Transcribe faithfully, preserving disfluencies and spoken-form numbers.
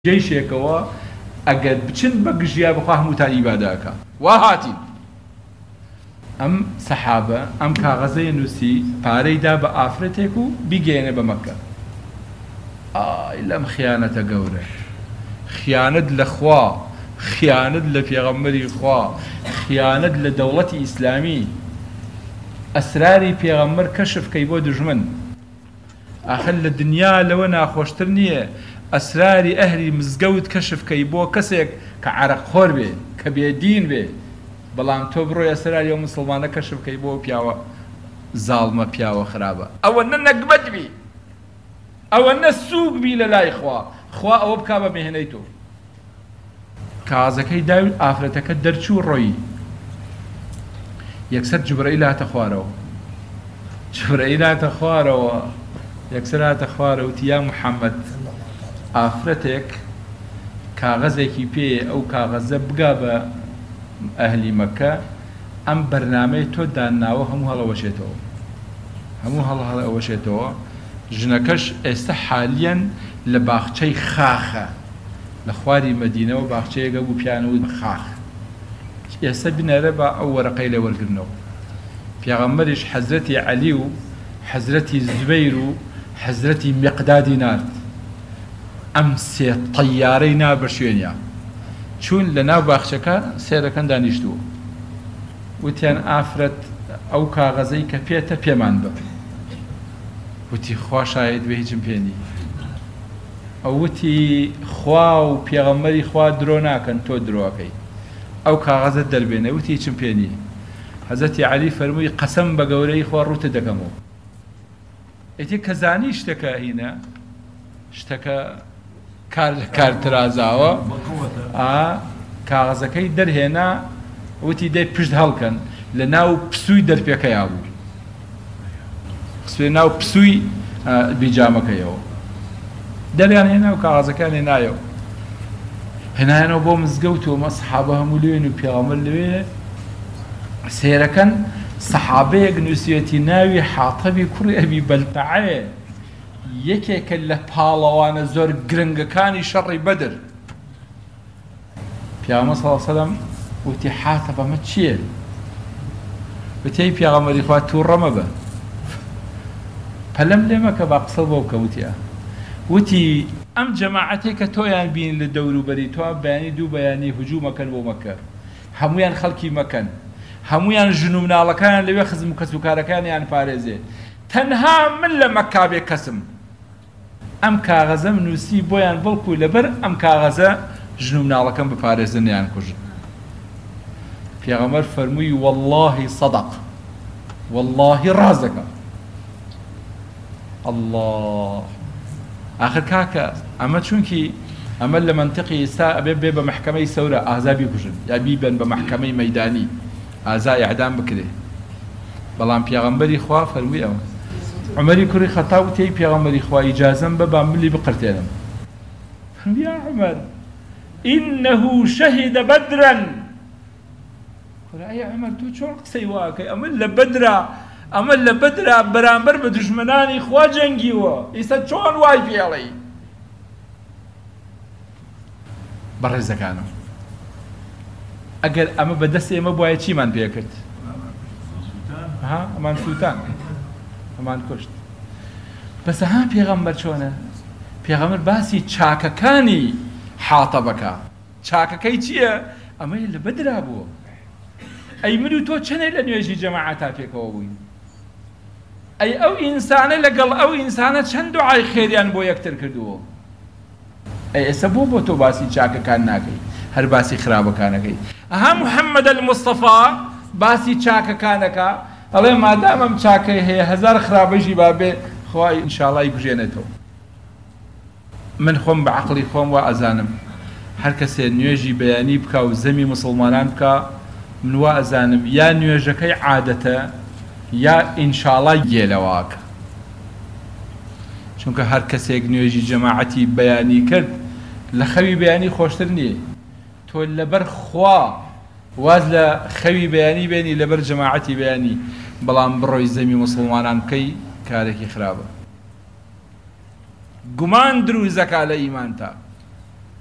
جيشێکەوە ئەگەر بچن بە گژیا بخوا هەمووتان ئیبادەکە وا هاتین ئەم سەحابە ئەم کاغەزەی نووسی پارەی دا بە ئافرەتێک و بیگەێنێ بە مەکە. ئای لەم خیانەتە گەورە، خیانەت لە خوا، خیانەت لە پێغەمبەری خوا، خیانەت لە دەوڵەتی ئیسلامی. ئەسراری پێغەمبەر کەشفکەی بۆ دژمن. ئاخر لە دنیا لەوە ناخۆشتر نییە ئەسراری ئەهلی مزگەوت کەشفکەی بۆ کەسێک کە عەرەقخۆر بێ، کە بێدین بێ، بەڵام تۆ بڕۆی ئەسراری ئەو مسڵمانە کەشفکەی بۆ پیاوە زاڵمە، پیاوە خراپە. ئەوە نە نەکبەت بی، ئەوە نە سووک بی لە لای خوا، خوا ئەوە بکا بە مێهنەی تۆ. کاغەزەکەی داوی ئافرەتەکە دەرچوو ڕۆیی، یەکسەر جوبرەئیل هاتە خوارەوە، جوبرەئیل هاتە خوارەوە، یەکسەر هاتە خوارەوە وتی یا موحەممەد، ئافرەتێک کاغەزێکی پێ ئەو کاغەزە بگا بە ئەهلی مەکە، ئەم بەرنامەی تۆ داناوە هەموو هەڵەوەشێتەوە، هەموو هەڵ هەڵەوەشێتەوە. ژنەکەش ئێستا حالیەن لە باخچەی خاخە، لە خواری مەدینەوە باخچەیەکە بوو پیانەوە خاخ. ئێستا بنەرە بە ئەو وەرەقەی لە وەرگرنەوە. پێغەمبەریش حەزرەتی عەلی و حەزرەتی زوبەیر و حەزرەتی میقدادی نارد، ئەم سێ تەیارەی نا بە شوێنیان چوون لە ناو باخچەکە سێرەکەن دانیشتووە، وتیان ئافرەت ئەو کاغەزەی کە پێتە پێمان بە. وتی خوا شاهید بێ هیچم پێ نی. ئەو وتی خوا و پێغەمبەری خوا درۆ ناکەن، تۆ درۆکەی، ئەو کاغەزە دەربێنە. وتی هیچم پێ نی. حەزەتی عەلی فەرمووی قەسەم بە گەورەی خوا ڕووتە دەکەمەوە. ئێتی کە زانی شتەکە هینە، شتەکە کار لە کار ترازاوە، کاغەزەکەی دەرهێنا، وتی دەی پشت هەڵکەن، لە ناو پسووی دەرپێکەیا بوو، ناو پسووی بیجامەکەیەوە دەریان هێنا و کاغەزەکان هێنایەوە، هێنایەنەوە بۆ مزگەوتەوە. مە سەحابە هەموو لێن و پێغەمبەر لەوێ سێرەکەن. سەحابەیەک نووسێتی ناوی حاتەبی کوڕی ئەبی بەلتەعەیە، یەکێکە لە پاڵەوانە زۆر گرنگەکانی شەڕی بەدر. پیامبەر سەڵڵەهو عەلەیهی وسەلەم وتی حاتەب ئەمە چییە؟ وتی پێغەمبەری خوا تووڕە مەبە، پەلەم لێ مەکە با قسە بۆ بکە. وتیە وتی ئەم جەماعەتێک کە تۆیان بین لە دەوروبەری تۆ بەیانی دوو بەیانی هجوومەکەن بۆ مەکە، هەمویان خەڵکی مەکەن، هەمویان ژن و مناڵەکان لەوێ خزم و کەسوکارەکانیان پارێزێ، تەنها من لە مەکا بێ کەسم. ئەم کاغەزەم نووسی بۆیان بڵکو لەبەر ئەم کاغەزە ژن و مناڵەکەم بپارێزنیان کوژن. پێغەمبەر فەرمووی وەڵڵاهی سەدەق، وەڵڵاهی ڕاز دەکەم. الله آخر کاکە ئەمە چونکی ئەمە لە منتقی ئێستا ئەبێ بێ بە محکەمەی سەورە ئازا بیکوژن یا بیبن بە محکەمەی مەیدانی ئازا ئیعدام بکرێ. بەڵام پێغەمبەری خوا فەرمووی ئەوە. عومەری کوڕی خەتاب وتی پێغەمبەری خوا ئیجازەم بە با ملی بقرتێنم. یا عومەر ئینەه شەهیدە بەدرەن. ئەی عومەر تۆ چۆن قسەی واکەی؟ ئەمە لە بەدرا، ئەمە لە بەدرا بەرامبەر بە دوژمنانی خوا جەنگیوە، ئێستا چۆن وای پێڵێی؟ بەڕێزەکانم، ئەگەر ئەمە بەدەست ئێمە بواە چیمان پێ کرد؟ ها ئەمان سووتان، ئەمان کوشت. بەس ها پێغەمبەر چۆنە؟ پێغەمبەر باسی چاکەکانی حاتەبەکە. چاکەکەی چییە؟ ئەمەی لە بەدرا بووە. ئەی من و تۆ چەنێ لە نوێژی جەماعەتا پێکەوە بووین؟ ئەی ئەو ئینسانە لەگەڵ ئەو ئینسانە چەند دوعای خێریان بۆ یەکتر کردووە؟ ئەی ئێستا بۆ بۆ تۆ باسی چاکەکان ناکەی، هەر باسی خراپەکانەکەی؟ ئەها موحەممەد الموستەفا باسی چاکەکانەکە، ئەڵێ مادام ئەم چاکەی هەیە هەزار خراپەشی بابێ، خوای ئینشاڵڵا یکوژێنێتەوە. من خۆم بە عەقڵی خۆم وا ئەزانم هەر کەسێ نوێژی بەیانی بکا و زەمی مسڵمانان بکا، من وا ئەزانم یا نوێژەکەی عادەتە یا ئینشاڵڵا گێلەواکە. چونکە هەر کەسێک نوێژی جەماعەتی بەیانی کرد لە خەوی بەیانی خۆشتر نییە. تۆ لەبەر خوا واز لە خەوی بەیانی بێنی لەبەر جەماعەتی بەیانی، بەڵام بڕۆی زەمی مسڵمانان بکەی کارێکی خراپە. گومان دروزەکە لە ئیمانتا.